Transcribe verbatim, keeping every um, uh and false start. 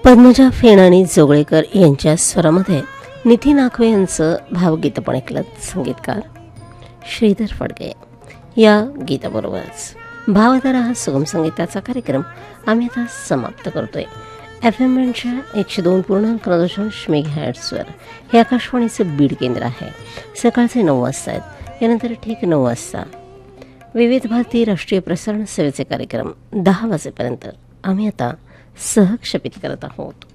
पद्मजा फेण आणि जोगळेकर यांच्या स्वरामध्ये नितीन आखवे यांचं भावगीत पण ऐकलं. संगीतकार श्रीधर फडके. या गीताबरोबरच भावधारा हा सुगम संगीताचा कार्यक्रम आम्ही आता समाप्त करतोय. एफ एम एनच्या एकशे दोन पूर्णांक दशांश मेगाहर्ट्झवर हे आकाशवाणीचं बीड केंद्र आहे. सकाळचे नऊ वाजता आहेत. यानंतर ठीक नऊ वाजता विविध भारती राष्ट्रीय प्रसारण सेवेचे कार्यक्रम दहा वाजेपर्यंत आम्ही आता सहक्षेपित करत आहोत.